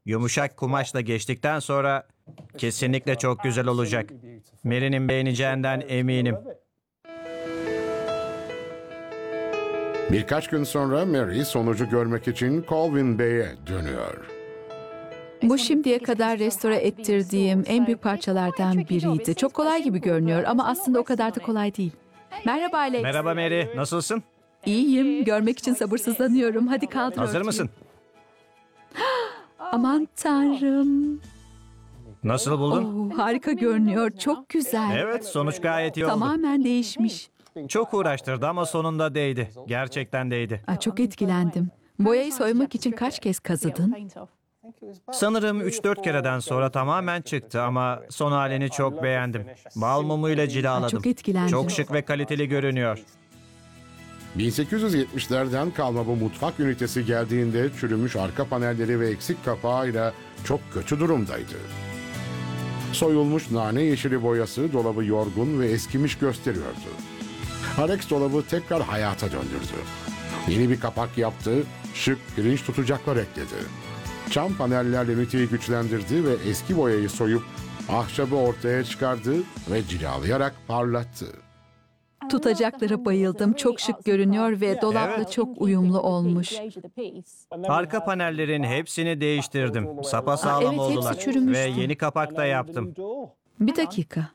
Yumuşak kumaşla geçtikten sonra kesinlikle çok güzel olacak. Mary'nin beğeneceğinden eminim. Birkaç gün sonra Mary sonucu görmek için Colvin Bey'e dönüyor. Bu şimdiye kadar restore ettirdiğim en büyük parçalardan biriydi. Çok kolay gibi görünüyor ama aslında o kadar da kolay değil. Merhaba Alex. Merhaba Mary, nasılsın? İyiyim. Görmek için sabırsızlanıyorum. Hadi kaldır Hazır örtüyü. mısın? Aman tanrım. Nasıl buldun? Harika görünüyor. Çok güzel. Evet, sonuç gayet iyi oldu. Tamamen değişmiş. Çok uğraştırdı ama sonunda değdi. Gerçekten değdi. Çok etkilendim. Boyayı soymak için kaç kez kazıdın? Sanırım 3-4 kereden sonra tamamen çıktı ama son halini çok beğendim. Bal mumuyla cilaladım. Çok etkilendim. Çok şık ve kaliteli görünüyor. 1870'lerden kalma bu mutfak ünitesi geldiğinde çürümüş arka panelleri ve eksik kapağıyla çok kötü durumdaydı. Soyulmuş nane yeşili boyası dolabı yorgun ve eskimiş gösteriyordu. Alex dolabı tekrar hayata döndürdü. Yeni bir kapak yaptı, şık pirinç tutacaklar ekledi. Çam panellerle üniteyi güçlendirdi ve eski boyayı soyup ahşabı ortaya çıkardı ve cilalayarak parlattı. Tutacaklara bayıldım. Çok şık görünüyor ve dolapla Evet. çok uyumlu olmuş. Arka panellerin hepsini değiştirdim. Sapasağlam Evet, hepsi oldular. çürümüştü. Ve yeni kapak da yaptım. Bir dakika.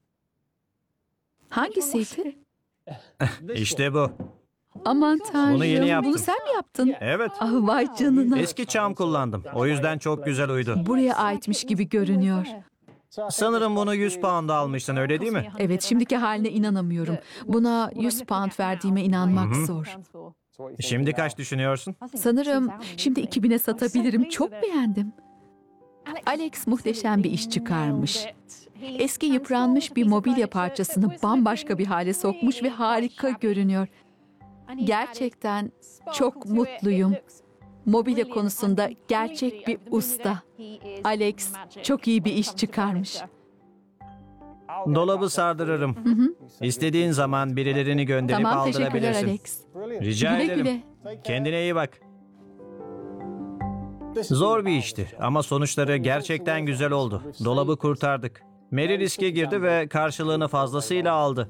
Hangisiydi? İşte bu. Aman tanrım. Bunu yeni yaptım. Bunu sen mi yaptın? Evet. Vay canına. Eski çam kullandım. O yüzden çok güzel uydu. Buraya aitmiş gibi görünüyor. Sanırım bunu 100 pound'a almıştın, öyle değil mi? Evet, şimdiki haline inanamıyorum. Buna 100 pound verdiğime inanmak zor. Şimdi kaç düşünüyorsun? Sanırım şimdi 2000'e satabilirim. Çok beğendim. Alex muhteşem bir iş çıkarmış. Eski yıpranmış bir mobilya parçasını bambaşka bir hale sokmuş ve harika görünüyor. Gerçekten çok mutluyum. Mobilya konusunda gerçek bir usta. Alex çok iyi bir iş çıkarmış. Dolabı sardırırım. İstediğin zaman birilerini gönderip Tamam, teşekkürler aldırabilirsin. Alex. Rica Güle ederim. güle. Kendine iyi bak. Zor bir işti ama sonuçları gerçekten güzel oldu. Dolabı kurtardık. Mary riske girdi ve karşılığını fazlasıyla aldı.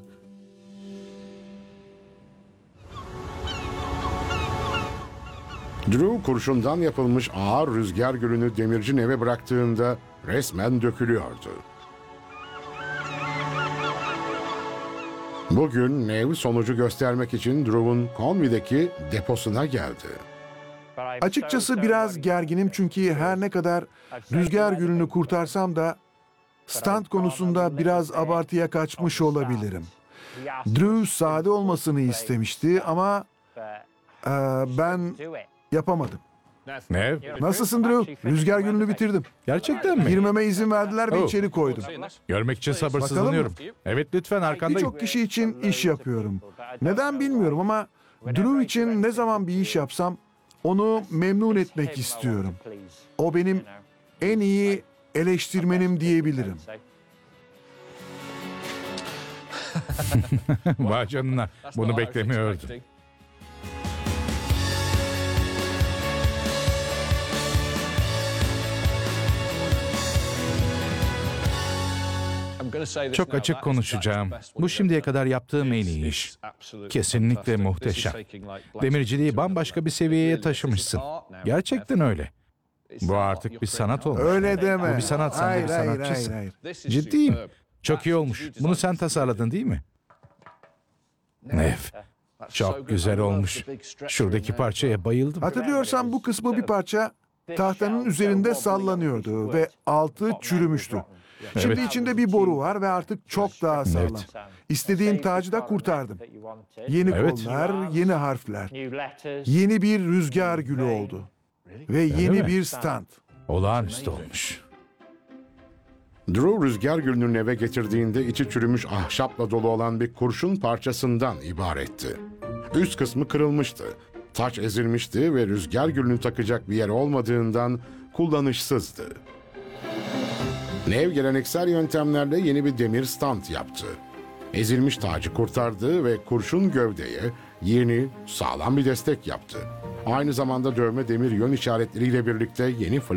Drew kurşundan yapılmış ağır rüzgar gülünü demircinin eve bıraktığında resmen dökülüyordu. Bugün Neve sonucu göstermek için Drew'un Conway'deki deposuna geldi. Açıkçası biraz gerginim çünkü her ne kadar rüzgar gülünü kurtarsam da stand konusunda biraz abartıya kaçmış olabilirim. Drew sade olmasını istemişti ama ben yapamadım. Ne? Nasılsın Drew? Rüzgar gülünü bitirdim. Gerçekten mi? Girmeme izin verdiler ve Oh. içeri koydum. Görmek için sabırsızlanıyorum. Evet, lütfen arkandayım. Birçok kişi için iş yapıyorum. Neden bilmiyorum ama Drew için ne zaman bir iş yapsam onu memnun etmek istiyorum. O benim en iyi eleştirmenim diyebilirim. Vay canına. Bunu beklemiyordum. Çok açık konuşacağım. Bu şimdiye kadar yaptığım en iyi iş. Kesinlikle muhteşem. Demirciliği bambaşka bir seviyeye taşımışsın. Gerçekten öyle. Bu artık bir sanat olmuş. Öyle deme. Bu bir sanat, sen de Hayır, bir hayır, sanatçısın. hayır, Ciddiyim. Çok iyi olmuş. Bunu sen tasarladın değil mi? Nef. Çok güzel olmuş. Şuradaki parçaya bayıldım. Hatırlıyorsan bu kısmı bir parça tahtanın üzerinde sallanıyordu ve altı çürümüştü. Şimdi Evet. içinde bir boru var ve artık çok daha sağlam. Evet. İstediğin tacı da kurtardım. Yeni Evet. kollar, yeni harfler, yeni bir rüzgar gülü oldu. Ve yeni mi? bir stand. Olağanüstü olmuş. Drew rüzgar gülünün eve getirdiğinde içi çürümüş ahşapla dolu olan bir kurşun parçasından ibaretti. Üst kısmı kırılmıştı. Taç ezilmişti ve rüzgar gülünü takacak bir yer olmadığından kullanışsızdı. Neve geleneksel yöntemlerle yeni bir demir stand yaptı. Ezilmiş tacı kurtardı ve kurşun gövdeye yeni, sağlam bir destek yaptı. Aynı zamanda dövme demir yön işaretleriyle birlikte yeni